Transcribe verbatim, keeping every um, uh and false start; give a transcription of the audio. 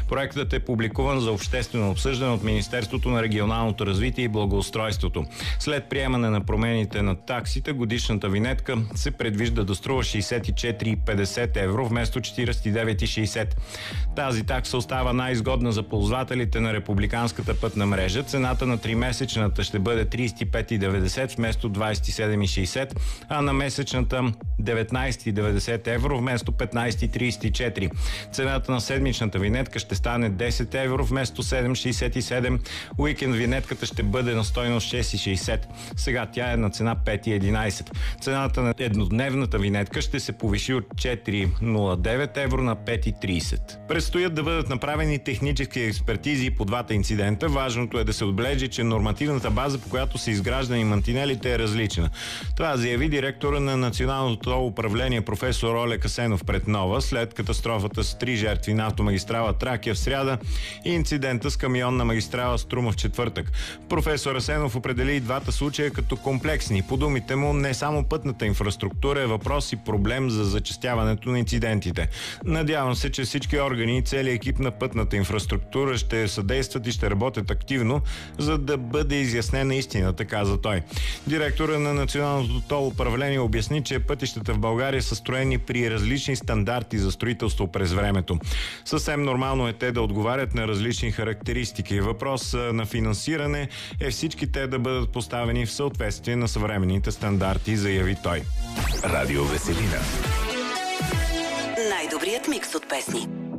Проектът е публикуван за обществено обсъждане от Министерството на регионалното развитие и благоустройството. След приемане на промените на таксите, годишната винетка се предвижда да струва шейсет и четири цяло и петдесет евро вместо четиридесет и девет цяло и шейсет. Тази такса остава най-изгодна за ползвателите на републиканската пътна мрежа. Цената на тримесечната ще бъде тридесет и пет цяло и деветдесет вместо двадесет и седем цяло и шейсет, а на месечната деветнадесет цяло и деветдесет евро вместо петнадесет цяло и тридесет и четири. Цената на седмичната винетка ще стане десет евро вместо седем цяло шейсет и седем. Уикенд винетката ще бъде на стойност шест цяло и шейсет. Сега тя е на цена пет цяло и единадесет. Цената на еднодневната винетка ще се повиши от четири цяло нула девет евро на пет цяло и тридесет. Предстоят да бъдат направени технически експертизи по двата инцидента. Важното е да се отбележи, че нормативната база, по която са изграждани мантинелите, е различна. Това заяви директора на Националното управление професор Олег Асенов пред Нова след катастрофата с три жертви на автомагистрала Тракия в сряда и инцидента с камион на магистрала Струма в четвъртък. Професор Асенов определи и двата случая като комплексни. По думите му, не само пътната инфраструктура е въпрос и проблем за зачестяването на инцидентите. Надявам се, че всички органи и целият екип на пътната инфраструктура ще съдействат и ще работят активно, за да бъде изяснена истината, каза той. Директора на Националното тол управление обясни, че пътищата в България са строени при различни стандарти за строителство през времето. Съвсем нормално е те да отговарят на различни характеристики. Въпрос на финансиране е всички те да бъдат поставени в съответствие на съвременните стандарти, заяви той. Радио Веселина. Най-добрият микс от песни.